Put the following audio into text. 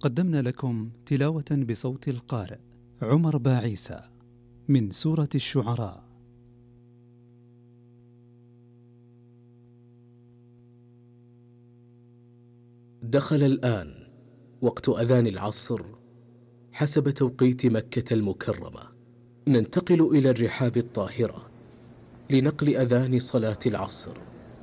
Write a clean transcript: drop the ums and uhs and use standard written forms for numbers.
قدمنا لكم تلاوة بصوت القارئ عمر باعيسى من سورة الشعراء. دخل الآن وقت أذان العصر حسب توقيت مكة المكرمة. ننتقل إلى الرحاب الطاهرة لنقل أذان صلاة العصر.